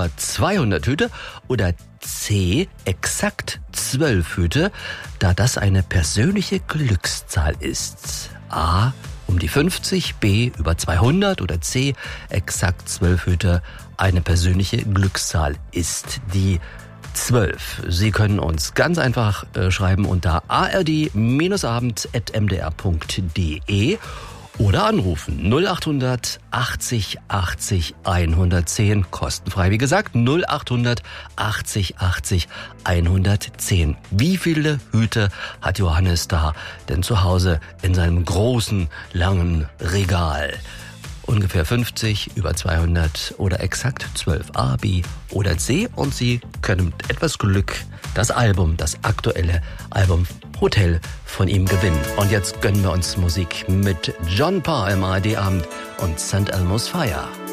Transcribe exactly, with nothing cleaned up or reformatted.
über zweihundert Hüte oder C, exakt zwölf Hüte, da das eine persönliche Glückszahl ist? A, um die fünfzig, B, über zweihundert oder C, exakt zwölf Hüte, eine persönliche Glückszahl ist die zwölf. Sie können uns ganz einfach äh, schreiben unter a r d abend at m d r punkt d e oder anrufen null achthundert achtzig achtzig hundertzehn, kostenfrei wie gesagt, null achthundert achtzig achtzig hundertzehn. Wie viele Hüte hat Johannes da denn zu Hause in seinem großen, langen Regal? Ungefähr fünfzig, über zweihundert oder exakt zwölf. A, B oder C. Und Sie können mit etwas Glück das Album, das aktuelle Album Hotel von ihm gewinnen. Und jetzt gönnen wir uns Musik mit John Parr im A R D-Abend und Saint Elmo's Fire.